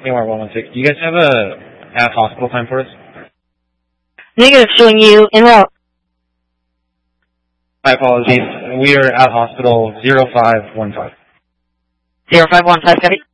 AOR 116. Do you guys have a at hospital time for us? Negative, showing you en route. My apologies. We are at hospital 0515. 0515, copy.